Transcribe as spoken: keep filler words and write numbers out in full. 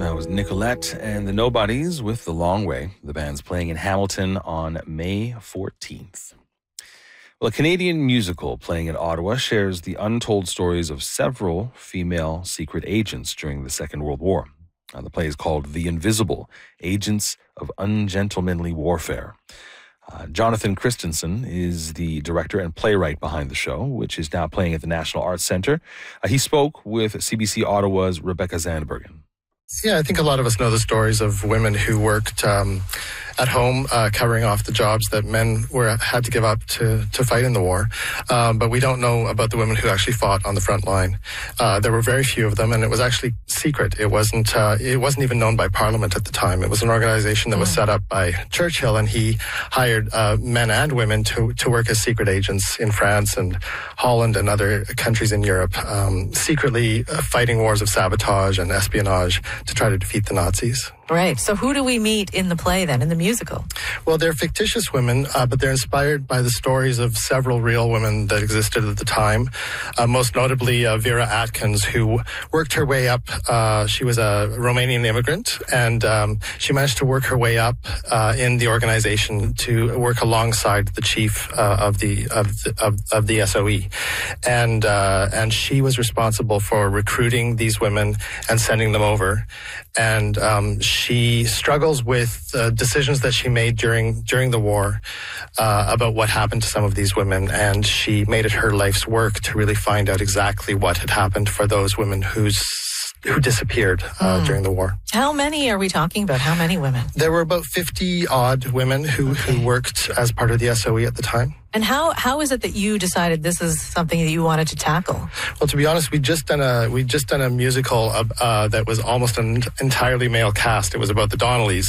That was Nicolette and the Nobodies with The Long Way. The band's playing in Hamilton on May fourteenth. Well, a Canadian musical playing in Ottawa shares the untold stories of several female secret agents during the Second World War. Uh, the play is called The Invisible, Agents of Ungentlemanly Warfare. Uh, Jonathan Christensen is the director and playwright behind the show, which is now playing at the National Arts Centre. Uh, he spoke with C B C Ottawa's Rebecca Zandbergen. Yeah, I think a lot of us know the stories of women who worked um, at home, uh, covering off the jobs that men were had to give up to, to fight in the war. Um, but we don't know about the women who actually fought on the front line. Uh, there were very few of them, and it was actually secret. It wasn't. Uh, it wasn't even known by Parliament at the time. It was an organization that was set up by Churchill, and he hired uh, men and women to to work as secret agents in France and Holland and other countries in Europe, um, secretly uh, fighting wars of sabotage and espionage to try to defeat the Nazis. Right. So who do we meet in the play then, in the musical? Well, they're fictitious women, uh, but they're inspired by the stories of several real women that existed at the time. Uh, most notably, uh, Vera Atkins, who worked her way up. Uh, she was a Romanian immigrant, and um, she managed to work her way up uh, in the organization to work alongside the chief uh, of the of the, of, of the S O E, and uh, and she was responsible for recruiting these women and sending them over. And um, she struggles with uh, decisions that she made during during the war uh, about what happened to some of these women, and she made it her life's work to really find out exactly what had happened for those women who's who disappeared uh, mm. during the war. How many are we talking about? How many women? There were about fifty odd women who, okay. who worked as part of the S O E at the time. And how how is it that you decided this is something that you wanted to tackle? Well, to be honest, we just done a we just done a musical uh, uh, that was almost an entirely male cast. It was about the Donnellys.